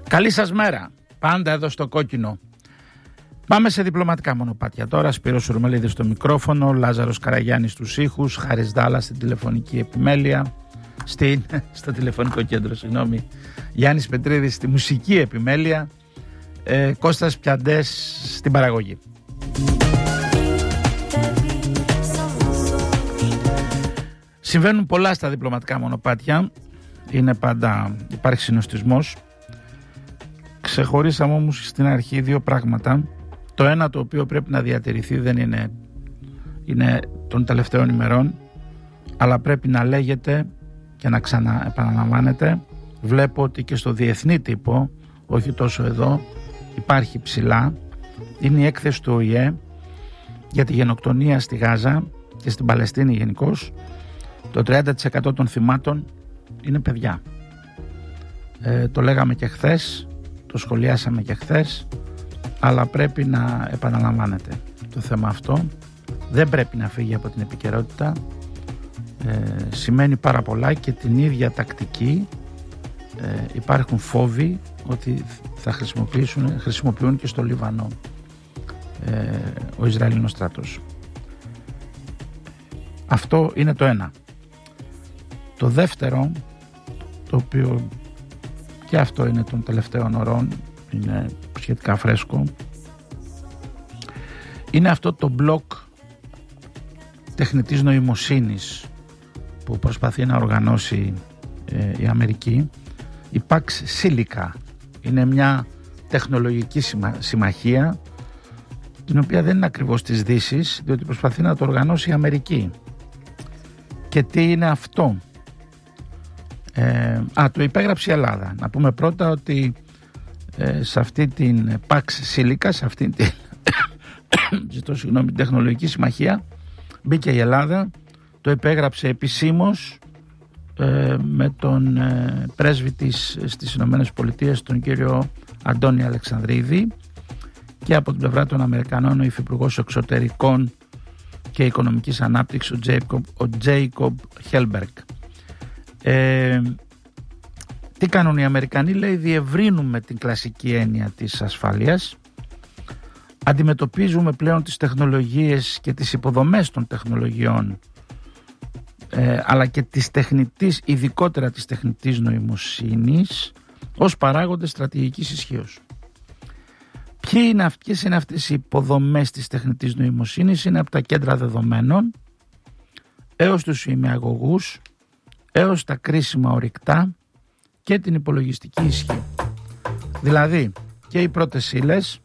Καλή σας μέρα, πάντα εδώ στο κόκκινο. Πάμε σε διπλωματικά μονοπάτια τώρα. Σπύρος Σουρμελίδης στο μικρόφωνο, Λάζαρος Καραγιάννης στους ήχους, Χάρης Δάλας στην τηλεφωνική επιμέλεια, στο τηλεφωνικό κέντρο, Γιάννης Πετρίδης στη μουσική επιμέλεια, Κώστας Πιαντές στην παραγωγή. Συμβαίνουν πολλά στα διπλωματικά μονοπάτια, είναι πάντα, υπάρχει συνοστισμός. Ξεχωρίσαμε όμως στην αρχή δύο πράγματα. Το ένα, το οποίο πρέπει να διατηρηθεί, δεν είναι των τελευταίων ημερών, αλλά πρέπει να λέγεται και να ξαναεπαναλαμβάνεται. Βλέπω ότι και στο διεθνή τύπο, όχι τόσο εδώ, υπάρχει ψηλά. Είναι η έκθεση του ΟΗΕ για τη γενοκτονία στη Γάζα και στην Παλαιστίνη γενικώς. Το 30% των θυμάτων είναι παιδιά. Το λέγαμε και χθες, το σχολιάσαμε και χθες, αλλά πρέπει να επαναλαμβάνεται το θέμα αυτό. Δεν πρέπει να φύγει από την επικαιρότητα. Σημαίνει πάρα πολλά και την ίδια τακτική. Υπάρχουν φόβοι ότι θα χρησιμοποιούν και στο Λιβανό ο Ισραηλινός στρατός. Αυτό είναι το ένα. Το δεύτερο, το οποίο και αυτό είναι των τελευταίων ωρών, είναι σχετικά φρέσκο, είναι αυτό το μπλοκ τεχνητής νοημοσύνης που προσπαθεί να οργανώσει η Αμερική. Η Pax Silica είναι μια τεχνολογική συμμαχία, την οποία δεν είναι ακριβώς της Δύσης, διότι προσπαθεί να το οργανώσει η Αμερική. Και τι είναι αυτό? Το υπέγραψε η Ελλάδα. Να πούμε πρώτα ότι σε αυτή την Pax Silica, σε αυτή την τεχνολογική συμμαχία, μπήκε η Ελλάδα, το υπέγραψε επισήμως με τον πρέσβη της στις Ηνωμένες Πολιτείες, τον κύριο Αντώνη Αλεξανδρίδη, και από την πλευρά των Αμερικανών ο υφυπουργός εξωτερικών και οικονομικής ανάπτυξης ο Τζέικομπ Χέλμπεργκ. Τι κάνουν οι Αμερικανοί? Λέει, διευρύνουμε την κλασική έννοια της ασφάλειας, αντιμετωπίζουμε πλέον τις τεχνολογίες και τις υποδομές των τεχνολογιών, αλλά και της τεχνητής, ειδικότερα της τεχνητής νοημοσύνης, ως παράγοντες στρατηγικής ισχύως. Ποιες είναι αυτές οι υποδομές της τεχνητής νοημοσύνης? Είναι από τα κέντρα δεδομένων έως τους ημιαγωγούς, έως τα κρίσιμα ορυκτά και την υπολογιστική ισχύ. Δηλαδή και οι πρώτες ύλες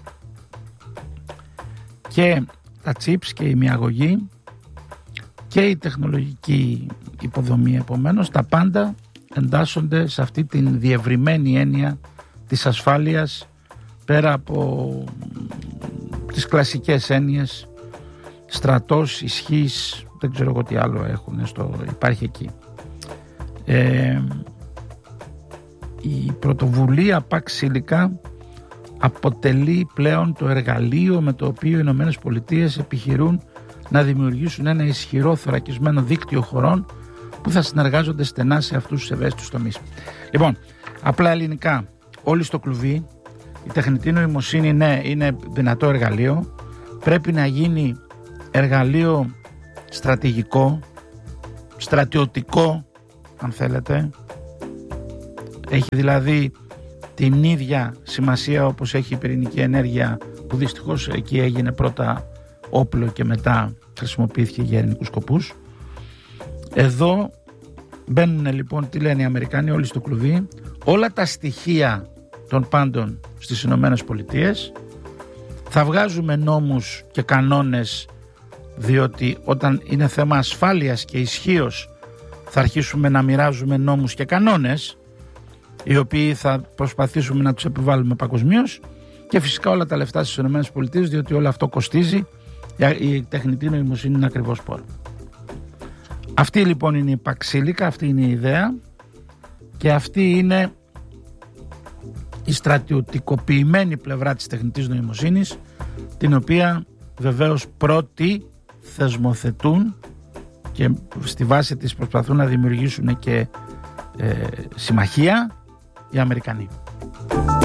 και τα chips και η ημιαγωγή και η τεχνολογική υποδομή, επομένως τα πάντα εντάσσονται σε αυτή την διευρυμένη έννοια της ασφάλειας, πέρα από τις κλασικές έννοιες στρατός, ισχύς, δεν ξέρω εγώ τι άλλο υπάρχει εκεί. Η πρωτοβουλία Pax Silica αποτελεί πλέον το εργαλείο με το οποίο οι Ηνωμένες Πολιτείες επιχειρούν να δημιουργήσουν ένα ισχυρό θωρακισμένο δίκτυο χωρών που θα συνεργάζονται στενά σε αυτούς τους ευαίσθητους τομείς. Λοιπόν, απλά ελληνικά, όλοι στο κλουβί. Η τεχνητή νοημοσύνη, ναι, είναι δυνατό εργαλείο, πρέπει να γίνει εργαλείο στρατηγικό, στρατιωτικό αν θέλετε. Έχει δηλαδή την ίδια σημασία όπως έχει η πυρηνική ενέργεια, που δυστυχώς εκεί έγινε πρώτα όπλο και μετά χρησιμοποιήθηκε για ειρηνικούς σκοπούς. Εδώ μπαίνουν λοιπόν, τι λένε οι Αμερικάνοι, όλοι στο κλουβί, όλα τα στοιχεία των πάντων στις Ηνωμένες Πολιτείες. Θα βγάζουμε νόμους και κανόνες, διότι όταν είναι θέμα ασφάλειας και ισχύως θα αρχίσουμε να μοιράζουμε νόμους και κανόνες, οι οποίοι θα προσπαθήσουμε να τους επιβάλλουμε παγκοσμίως, και φυσικά όλα τα λεφτά στις ΗΠΑ, διότι όλο αυτό κοστίζει. Η τεχνητή νοημοσύνη είναι ακριβώς πόρο. Αυτή λοιπόν είναι η Pax Silica, αυτή είναι η ιδέα, και αυτή είναι η στρατιωτικοποιημένη πλευρά της τεχνητής νοημοσύνης, την οποία βεβαίως πρώτοι θεσμοθετούν και στη βάση της προσπαθούν να δημιουργήσουν και συμμαχία οι Αμερικανοί.